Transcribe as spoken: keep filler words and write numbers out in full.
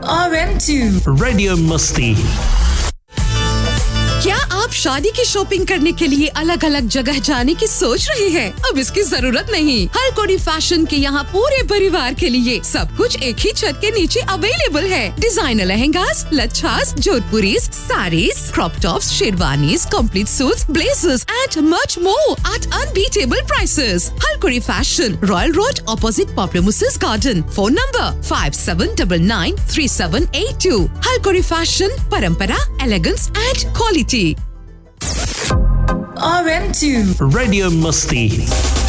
R M two Radio Musti. क्या आप शादी की शॉपिंग करने के लिए अलग-अलग जगह जाने की सोच रहे हैं? अब इसकी जरूरत नहीं। हरकोड़ी फैशन के यहाँ पूरे परिवार के लिए सब कुछ एक ही छत के नीचे अवेलेबल है। Designer lehengas, लच्छास, जोधपुरीज, saris, crop tops, sherwanis, complete suits, blazers and much more at unbeatable prices. हरकोड़ी fashion, royal road, opposite popular garden. Phone number five seven nine nine three seven eight two. हरकोड़ी fashion, परंपरा, elegance and quality. R M two Radio Musti.